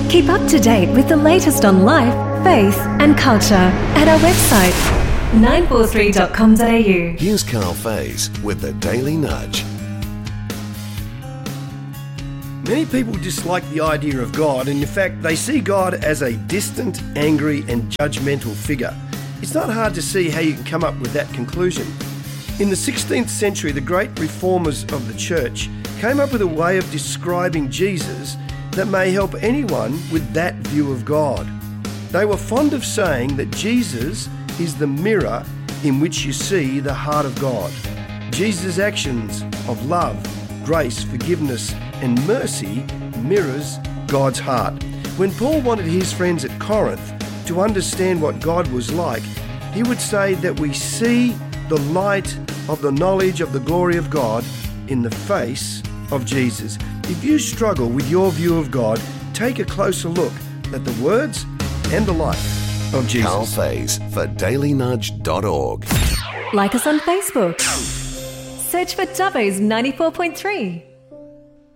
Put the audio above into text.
Keep up to date with the latest on life, faith and culture at our website 943.com.au. Here's Carl Faze with the Daily Nudge. Many people dislike the idea of God, and in fact they see God as a distant, angry and judgmental figure. It's not hard to see how you can come up with that conclusion. In the 16th century, the great reformers of the church came up with a way of describing Jesus that may help anyone with that view of God. They were fond of saying that Jesus is the mirror in which you see the heart of God. Jesus' actions of love, grace, forgiveness and mercy mirrors God's heart. When Paul wanted his friends at Corinth to understand what God was like, he would say that we see the light of the knowledge of the glory of God in the face of Jesus. If you struggle with your view of God, take a closer look at the words and the life of Jesus. Carl Faze for dailynudge.org. Like us on Facebook. Search for Dubbo's 94.3.